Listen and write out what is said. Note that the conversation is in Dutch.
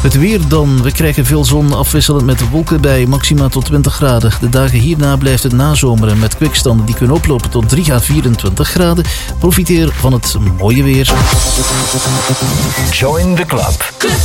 Het weer dan. We krijgen veel zon afwisselend met wolken bij maxima tot 20 graden. De dagen hierna blijft het nazomeren met kwikstanden die kunnen oplopen tot 3 à 24 graden. Profiteer van het mooie weer. Join the club.